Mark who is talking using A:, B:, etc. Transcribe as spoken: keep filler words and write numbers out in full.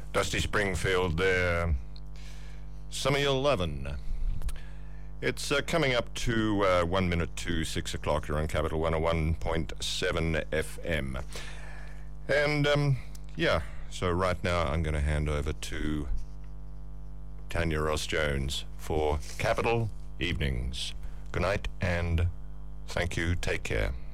A: Dusty Springfield there. Summer eleven. It's uh, coming up to uh, one minute to six o'clock. You're on Capital one oh one point seven F M. And, um, yeah, so right now I'm going to hand over to Tanya Ross-Jones for Capital Evenings. Good night and thank you. Take care.